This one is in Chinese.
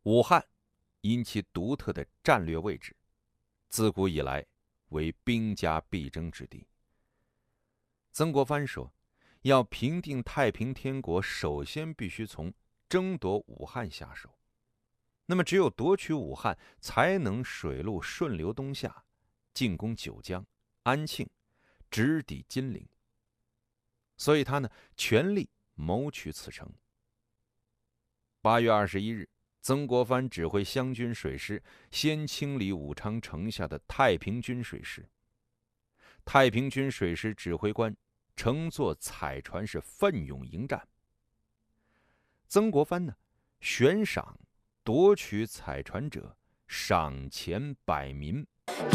武汉因其独特的战略位置，自古以来为兵家必争之地。曾国藩说，要平定太平天国，首先必须从争夺武汉下手。那么，只有夺取武汉，才能水路顺流东下，进攻九江、安庆，直抵金陵。所以他呢，全力谋取此成。8月21日，曾国藩指挥湘军水师先清理武昌城下的太平军水师。太平军水师指挥官乘坐彩船是奋勇迎战。曾国藩呢，悬赏夺取彩船者赏钱100民，